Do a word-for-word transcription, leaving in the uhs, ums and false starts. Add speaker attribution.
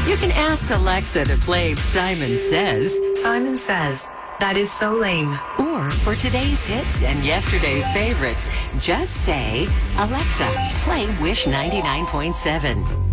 Speaker 1: You can ask Alexa to play Simon Says.
Speaker 2: Simon Says. That is so lame.
Speaker 1: Or for today's hits and yesterday's favorites, just say, Alexa, play Wish ninety-nine point seven.